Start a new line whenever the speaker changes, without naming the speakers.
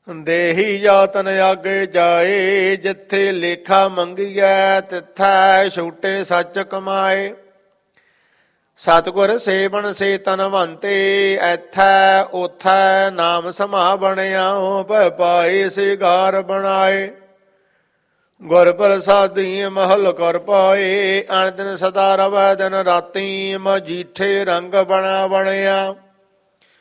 ਦੇਹੀ ਜਾਤਨ ਆਗੇ ਜਾਏ, ਜਿੱਥੇ ਲੇਖਾ ਮੰਗੀਐ ਤਿੱਥੈ ਛੂਟੇ ਸੱਚ ਕਮਾਏ। ਸਤਿਗੁਰ ਸੇਵਨ ਸੇ ਤਨਵੰਤੇ, ਐਥੈ ਓਥੈ ਨਾਮ ਸਮਾ ਬਣਿਆ। ਭੈ ਪਾਏ ਸੇ ਗਾਰ ਬਣਾਏ, ਗੁਰ ਪ੍ਰਸਾਦੀ ਮਹਲ ਕਰ ਪਾਏ। ਅਣ ਦਿਨ ਸਦਾ ਰਵੈ ਦਿਨ ਰਾਤੀ, ਮਜੀਠੇ ਰੰਗ ਬਣਾ ਬਣਿਆ।